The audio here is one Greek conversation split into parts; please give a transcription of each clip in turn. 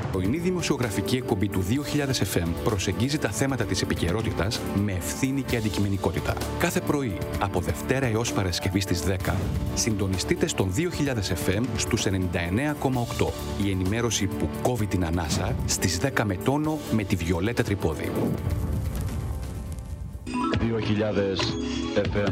Η πρωινή δημοσιογραφική εκπομπή του 2000 FM προσεγγίζει τα θέματα της επικαιρότητας με ευθύνη και αντικειμενικότητα. Κάθε πρωί, από Δευτέρα έως Παρασκευή στις 10, συντονιστείτε στον 2000 FM στους 99,8. Η ενημέρωση που κόβει την ανάσα στις 10 με τόνο με τη Βιολέτα Τρυπόδη. 2000 FM.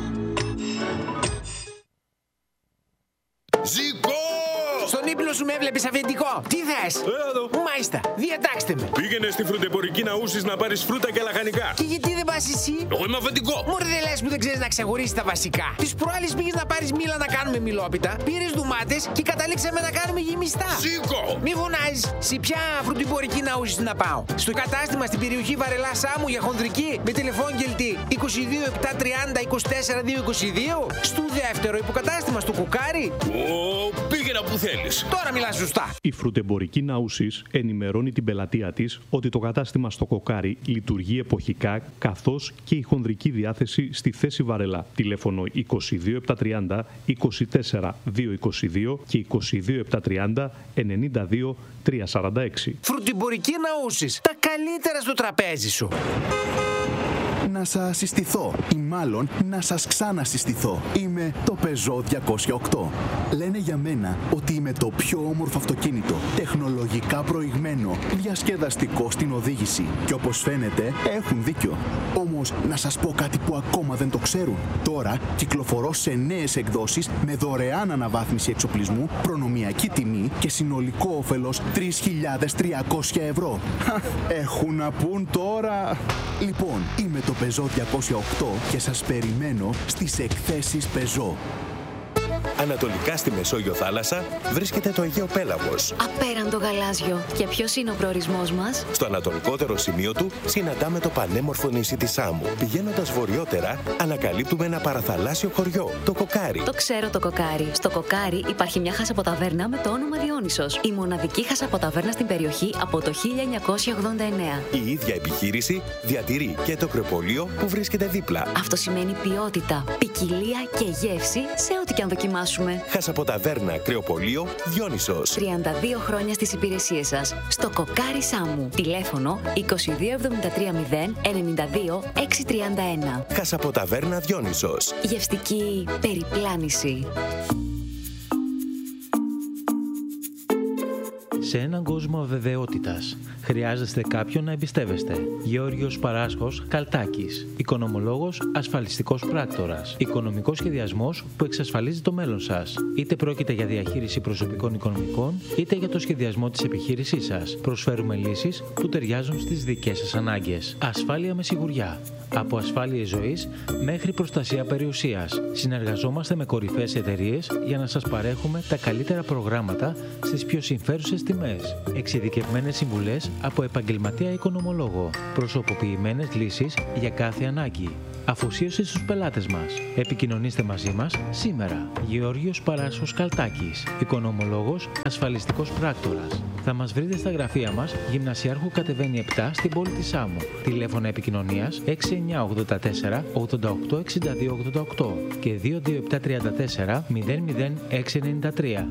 Ζήκω! Στον ύπνο σου με έβλεπες αφεντικό. Τι θες? Εδώ. Μάλιστα, διατάξτε με. Πήγαινε στη φρουτεμπορική Ναούσης να πάρεις φρούτα και λαχανικά. Και γιατί δεν πας εσύ? Εγώ είμαι αφεντικό. Μωρέ, δεν λες που δεν ξέρεις να ξεχωρίσεις τα βασικά. Τις προάλλες πήγες να πάρεις μήλα να κάνουμε μιλόπιτα, πήρες ντουμάτες και καταλήξαμε να κάνουμε γεμιστά. Ζήκω! Μη φωνάζεις. Σε ποια φρουτεμπορική Ναούσης να πάω? Στο κατάστημα στην περιοχή Βαρελά Σάμου για χονδρική με τηλεφώνγελτη 22 730 24 222. Στο δεύτερο υποκατάστημα στο Κοκάρι. Πήγαινα που θέλεις. Τώρα μιλάς σωστά. Η φρουτεμπορική Ναούσης ενημερώνει την πελατεία της ότι το κατάστημα στο Κοκάρι λειτουργεί εποχικά, καθώς και η χονδρική διάθεση στη θέση Βαρελά. Τηλέφωνο 22 730 24 222 και 22 730 92 346. Φρουτεμπορική Ναούσης. Τα καλύτερα στο τραπέζι σου. Να σας συστηθώ ή μάλλον να σας ξανασυστηθώ. Είμαι το Peugeot 208. Λένε για μένα ότι είμαι το πιο όμορφο αυτοκίνητο, τεχνολογικά προηγμένο, διασκεδαστικό στην οδήγηση. Και όπως φαίνεται έχουν δίκιο. Όμως να σας πω κάτι που ακόμα δεν το ξέρουν. Τώρα κυκλοφορώ σε νέες εκδόσεις με δωρεάν αναβάθμιση εξοπλισμού, προνομιακή τιμή και συνολικό όφελος 3.300 ευρώ. Έχουν να πούν τώρα. Λοιπόν, είμαι το Peugeot 208 και σας περιμένω στις εκθέσεις Peugeot. Ανατολικά στη Μεσόγειο θάλασσα βρίσκεται το Αιγαίο Πέλαγος. Απέραντο γαλάζιο. Και ποιος είναι ο προορισμός μας? Στο ανατολικότερο σημείο του συναντάμε το πανέμορφο νησί της Σάμου. Πηγαίνοντας βορειότερα, ανακαλύπτουμε ένα παραθαλάσσιο χωριό, το Κοκάρι. Το ξέρω το Κοκάρι. Στο Κοκάρι υπάρχει μια χασαποταβέρνα με το όνομα Διόνυσος. Η μοναδική χασαποταβέρνα στην περιοχή από το 1989. Η ίδια επιχείρηση διατηρεί και το κρεοπολείο που βρίσκεται δίπλα. Αυτό σημαίνει ποιότητα, ποικιλία και γεύση σε ό,τι και αν δοκιμάσουμε. Χασαποταβέρνα κρεοπολείο Διόνυσος. 32 χρόνια στις υπηρεσίες σας. Στο Κοκάρι Σάμου. Τηλέφωνο 22 73 0 92 631. Χασαποταβέρνα Διόνυσος. Γευστική περιπλάνηση. Σε έναν κόσμο αβεβαιότητας, χρειάζεστε κάποιον να εμπιστεύεστε. Γεώργιος Παράσχος Καλτάκης. Οικονομολόγος, ασφαλιστικός πράκτορας. Οικονομικός σχεδιασμός που εξασφαλίζει το μέλλον σας. Είτε πρόκειται για διαχείριση προσωπικών οικονομικών, είτε για το σχεδιασμό της επιχείρησής σας. Προσφέρουμε λύσεις που ταιριάζουν στις δικές σας ανάγκες. Ασφάλεια με σιγουριά. Από ασφάλειες ζωής μέχρι προστασία περιουσίας. Συνεργαζόμαστε με κορυφαίες εταιρείες για να σας παρέχουμε τα καλύτερα προγράμματα στις πιο συμφέρουσες τιμές. Εξειδικευμένες συμβουλές από επαγγελματία οικονομολόγο. Προσωποποιημένες λύσεις για κάθε ανάγκη. Αφοσίωση στους πελάτες μας. Επικοινωνήστε μαζί μας σήμερα. Γεώργιος Παράσχος Καλτάκης. Οικονομολόγος, ασφαλιστικός πράκτορας. Θα μας βρείτε στα γραφεία μας, Γυμνασιάρχου κατεβαίνει 7 στην πόλη της Σάμου. Τηλέφωνα επικοινωνίας 6984 88 62 88 και 22734 00693.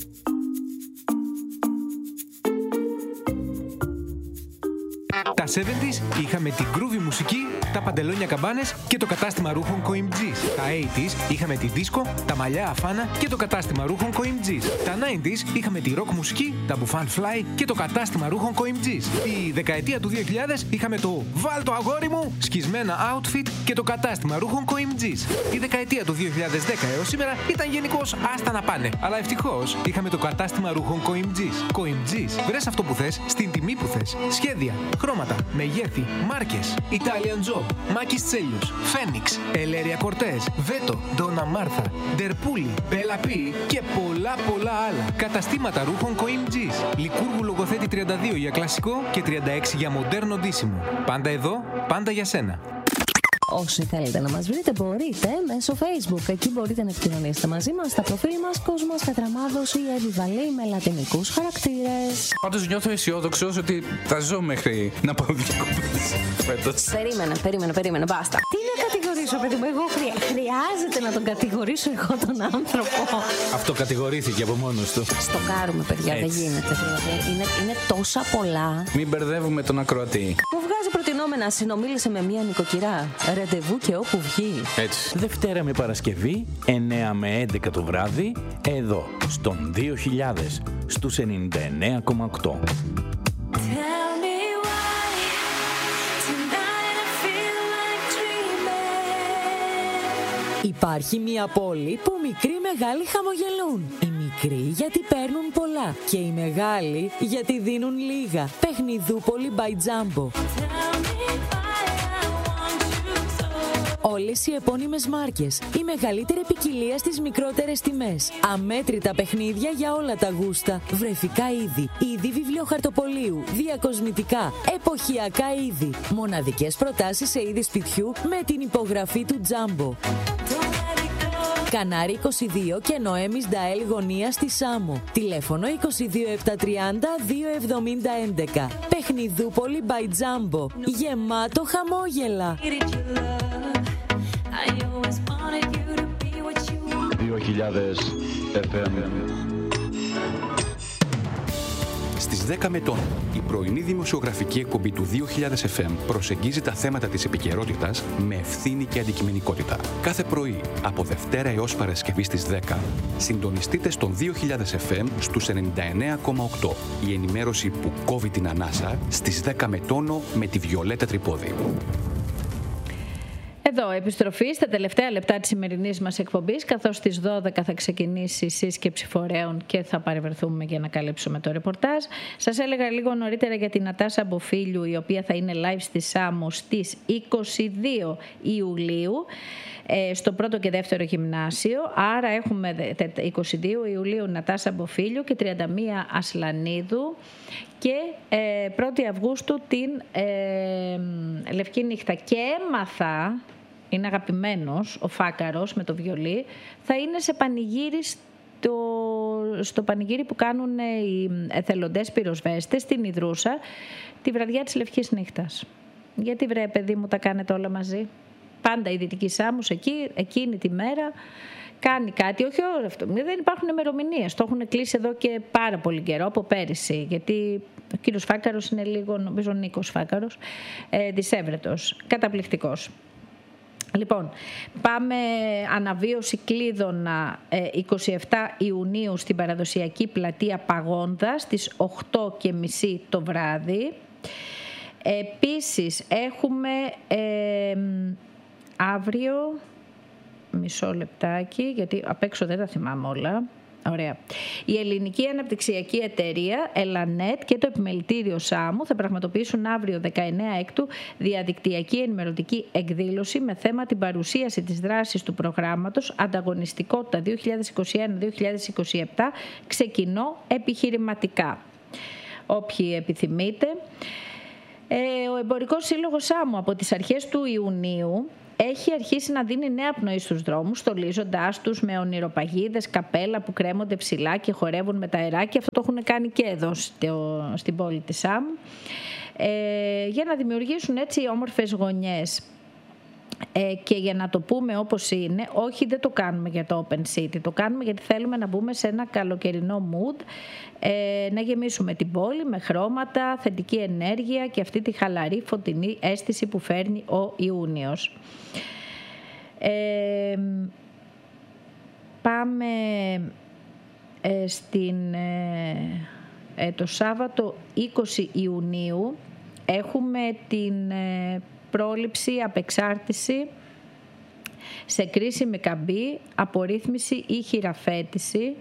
Τα 70's είχαμε την groovy μουσική, τα παντελόνια καμπάνες και το κατάστημα ρούχων Coimgis. Τα 80's είχαμε τη disco, τα μαλλιά αφάνα και το κατάστημα ρούχων Coimgis. Τα 90's είχαμε τη rock μουσική, τα μπουφάν fly και το κατάστημα ρούχων Coimgis. Τη δεκαετία του 2000 είχαμε το «Βάλ το αγόρι μου» σκισμένα outfit και το κατάστημα ρούχων Coimgis. Η δεκαετία του 2010 έως σήμερα ήταν γενικώς άστα να πάνε. Αλλά ευτυχώς είχαμε το κατάστημα ρούχων Coimgis. Coimgis, βρες αυτό που θες, στην τιμή που θες. Σχέδια, χρώματα, μεγέθη, μάρκες, Italian Job, Μάκης Τσέλιος, Φένιξ, Ελέρια Κορτές, Βέτο, Ντόνα Μάρθα, Ντερπούλη, Μπελαπή και πολλά άλλα. Καταστήματα ρούχων Coimgis. Λικούργου Λογοθέτη 32 για κλασικό και 36 για μοντέρνο ντύσιμο. Πάντα εδώ, πάντα για σένα. Όσοι θέλετε να μας βρείτε, μπορείτε μέσω Facebook. Εκεί μπορείτε να επικοινωνήσετε μαζί μας στα προφίλ μας Κόσμος Κατραμάδος ή Εβιβαλή με λατινικούς χαρακτήρες. Πάντως νιώθω αισιόδοξος ότι θα ζω μέχρι να πάω διακοπές φέτος. Περίμενε, μπάστα. Τι να κατηγορήσω, παιδί μου, εγώ χρειάζεται να τον κατηγορήσω εγώ τον άνθρωπο. Αυτό κατηγορήθηκε από μόνος του. Στοκάρουμε, παιδιά, δεν γίνεται. Είναι τόσα πολλά. Μην μπερδεύουμε τον ακροατή. Μου βγάζει προτινόμενα, συνομίλησε με μία νοικοκυρά. Ραντεβού και όπου βγει. Έτσι. Δευτέρα με Παρασκευή, 9 με 11 το βράδυ, εδώ, στον 2000, στους 99,8. Υπάρχει μια πόλη που μικροί μεγάλοι χαμογελούν. Οι μικροί γιατί παίρνουν πολλά και οι μεγάλοι γιατί δίνουν λίγα. Παιχνιδούπολη by Jumbo. Όλες οι επώνυμες μάρκες, η μεγαλύτερη ποικιλία στις μικρότερες τιμές. Αμέτρητα παιχνίδια για όλα τα γούστα. Βρεφικά είδη, είδη βιβλιοχαρτοπολίου, διακοσμητικά, εποχιακά είδη. Μοναδικές προτάσεις σε είδη σπιτιού με την υπογραφή του Jumbo. Κανάρι 22 και Νοέμις Νταέλ γωνία στη Σάμο. Τηλέφωνο 22730 27011. Παιχνιδούπολη by Jumbo. Γεμάτο χαμόγελα. 2000 FM. Στις 10 Μετών, η πρωινή δημοσιογραφική εκπομπή του 2000 FM προσεγγίζει τα θέματα της επικαιρότητας με ευθύνη και αντικειμενικότητα. Κάθε πρωί, από Δευτέρα έως Παρασκευή στις 10, συντονιστείτε στον 2000 FM στους 99,8. Η ενημέρωση που κόβει την ανάσα στις 10 Μετώνο με τη Βιολέτα Τρυπόδη. Εδώ, επιστροφή στα τελευταία λεπτά της σημερινής μας εκπομπής, καθώς στις 12 θα ξεκινήσει η σύσκεψη φορέων και θα παρευρεθούμε για να καλύψουμε το ρεπορτάζ. Σας έλεγα λίγο νωρίτερα για την Νατάσα Μποφίλιου, η οποία θα είναι live στη Σάμο στις 22 Ιουλίου, στο πρώτο και δεύτερο γυμνάσιο. Άρα έχουμε 22 Ιουλίου Νατάσα Μποφίλιου και 31 Ασλανίδου και 1η Αυγούστου την Λευκή Νύχτα. Και έμαθα, είναι αγαπημένος ο Φάκαρος με το βιολί, θα είναι σε πανηγύρι στο πανηγύρι που κάνουν οι εθελοντές πυροσβέστες στην Ιδρούσα τη βραδιά της Λευκής Νύχτας. Γιατί βρε παιδί μου τα κάνετε όλα μαζί. Πάντα η Δυτική Σάμους εκείνη τη μέρα κάνει κάτι, όχι όλο αυτό. Δεν υπάρχουν ημερομηνίες. Το έχουν κλείσει εδώ και πάρα πολύ καιρό, από πέρυσι. Γιατί ο κύριος Φάκαρος είναι λίγο, νομίζω, Νίκος Φάκαρος, δισεύρετος, καταπληκτικός. Λοιπόν, πάμε αναβίωση Κλείδωνα 27 Ιουνίου στην παραδοσιακή πλατεία Παγόντα στις 8:30 το βράδυ. Επίσης έχουμε αύριο, μισό λεπτάκι γιατί απ' έξω δεν τα θυμάμαι όλα. Ωραία. Η Ελληνική Αναπτυξιακή Εταιρεία, Ελανέτ και το Επιμελητήριο Σάμου θα πραγματοποιήσουν αύριο 19 Έκτου διαδικτυακή ενημερωτική εκδήλωση με θέμα την παρουσίαση της δράσης του προγράμματος Ανταγωνιστικότητα 2021-2027 ξεκινώ επιχειρηματικά. Όποιοι επιθυμείτε. Ο Εμπορικός Σύλλογος Σάμου από τις αρχές του Ιουνίου έχει αρχίσει να δίνει νέα πνοή στους δρόμους, στολίζοντάς τους με ονειροπαγίδες, καπέλα που κρέμονται ψηλά και χορεύουν με τα αεράκια. Αυτό το έχουν κάνει και εδώ στην πόλη της Σάμου, για να δημιουργήσουν έτσι όμορφες γωνιές. Και για να το πούμε όπως είναι, όχι, δεν το κάνουμε για το Open City, το κάνουμε γιατί θέλουμε να μπούμε σε ένα καλοκαιρινό mood, να γεμίσουμε την πόλη με χρώματα, θετική ενέργεια και αυτή τη χαλαρή φωτεινή αίσθηση που φέρνει ο Ιούνιος. Πάμε το Σάββατο 20 Ιουνίου έχουμε την πρόληψη, απεξάρτηση σε κρίσιμη καμπή, απορρίθμιση ή χειραφέτηση.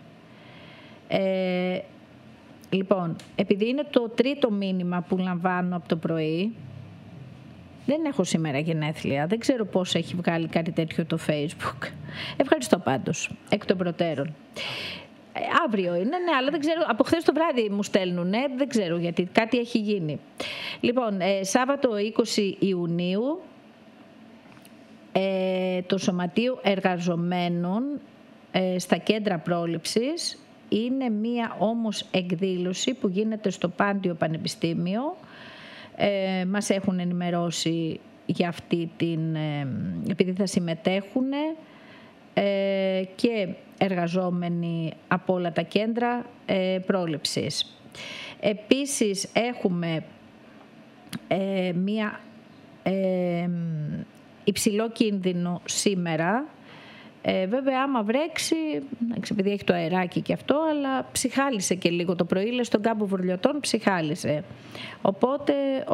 Λοιπόν, επειδή είναι το τρίτο μήνυμα που λαμβάνω από το πρωί, δεν έχω σήμερα γενέθλια, δεν ξέρω πώς έχει βγάλει κάτι τέτοιο το Facebook. Ευχαριστώ πάντως, εκ των προτέρων. Αύριο είναι, ναι, αλλά δεν ξέρω, από χθες το βράδυ μου στέλνουν, δεν ξέρω γιατί, κάτι έχει γίνει. Λοιπόν, Σάββατο 20 Ιουνίου το Σωματείο Εργαζομένων στα κέντρα πρόληψης. Είναι μία όμως εκδήλωση που γίνεται στο Πάντιο Πανεπιστήμιο. Μας έχουν ενημερώσει για αυτή επειδή θα συμμετέχουν και εργαζόμενοι από όλα τα κέντρα πρόληψης. Επίσης έχουμε μία υψηλό κίνδυνο σήμερα. Βέβαια άμα βρέξει, επειδή έχει το αεράκι και αυτό, αλλά ψυχάλισε και λίγο το πρωί, στον κάμπο Βουρλιωτών ψυχάλισε. Οπότε,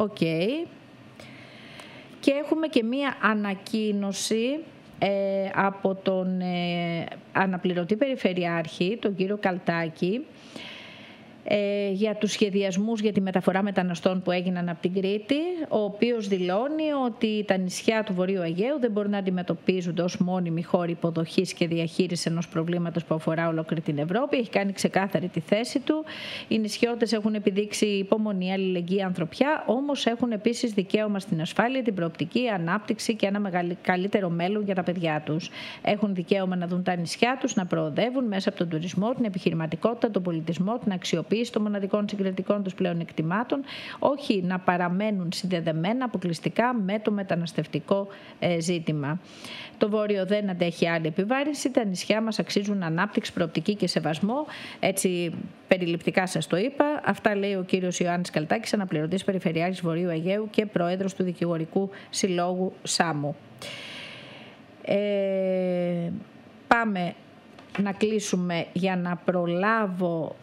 Και έχουμε και μία ανακοίνωση από τον αναπληρωτή περιφερειάρχη, τον κύριο Καλτάκη, για τους σχεδιασμούς για τη μεταφορά μεταναστών που έγιναν από την Κρήτη, ο οποίος δηλώνει ότι τα νησιά του Βορείου Αιγαίου δεν μπορούν να αντιμετωπίζονται ως μόνιμοι χώροι υποδοχής και διαχείρισης ενός προβλήματος που αφορά ολόκληρη την Ευρώπη. Έχει κάνει ξεκάθαρη τη θέση του. Οι νησιώτες έχουν επιδείξει υπομονή, αλληλεγγύη, ανθρωπιά, όμως έχουν επίσης δικαίωμα στην ασφάλεια, την προοπτική, ανάπτυξη και ένα καλύτερο μέλλον για τα παιδιά τους. Έχουν δικαίωμα να δουν τα νησιά τους να προοδεύουν μέσα από τον τουρισμό, την επιχειρηματικότητα, τον πολιτισμό, την αξιοποίηση των μοναδικών συγκριτικών τους πλεονεκτημάτων, όχι να παραμένουν συνδεδεμένα αποκλειστικά με το μεταναστευτικό ζήτημα. Το Βόρειο δεν αντέχει άλλη επιβάρυνση. Τα νησιά μας αξίζουν ανάπτυξη, προοπτική και σεβασμό. Έτσι, περιληπτικά σας το είπα. Αυτά λέει ο κύριος Ιωάννης Καλτάκης, αναπληρωτής περιφερειάρχης Βορείου Αιγαίου και πρόεδρος του Δικηγορικού Συλλόγου Σάμου. Πάμε να κλείσουμε για να προλάβω.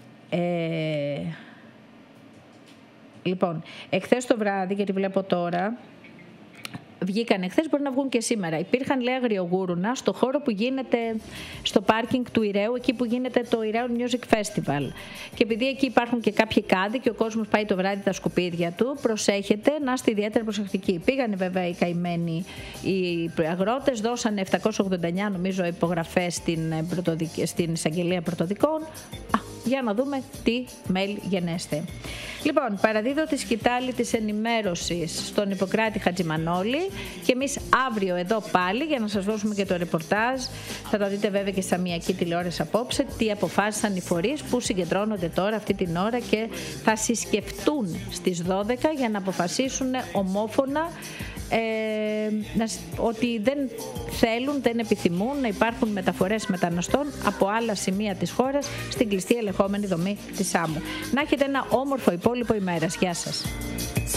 Λοιπόν, εχθές το βράδυ, γιατί βλέπω τώρα, βγήκαν εχθές, μπορεί να βγουν και σήμερα. Υπήρχαν, λέει, αγριογούρουνα στο χώρο που γίνεται στο πάρκινγκ του Ηρέου, εκεί που γίνεται το Ηρέου Music Festival. Και επειδή εκεί υπάρχουν και κάποιοι κάδοι και ο κόσμος πάει το βράδυ τα σκουπίδια του, προσέχετε να είστε ιδιαίτερα προσεκτικοί. Πήγανε βέβαια οι καημένοι οι αγρότες, δώσανε 789 νομίζω υπογραφές στην εισαγγελία πρωτοδικών. Για να δούμε τι mail γενέστε. Λοιπόν, παραδίδω τη σκητάλη της ενημέρωσης στον Ιπποκράτη Χατζημανόλη και εμείς αύριο εδώ πάλι για να σας δώσουμε και το ρεπορτάζ. Θα το δείτε βέβαια και στη Σαμιακή τηλεόραση απόψε τι αποφάσισαν οι φορείς που συγκεντρώνονται τώρα αυτή την ώρα και θα συσκεφτούν στις 12 για να αποφασίσουν ομόφωνα ότι δεν θέλουν, δεν επιθυμούν να υπάρχουν μεταφορές μεταναστών από άλλα σημεία της χώρας στην κλειστή ελεγχόμενη δομή της Σάμου. Να έχετε ένα όμορφο υπόλοιπο ημέρας. Γεια σας.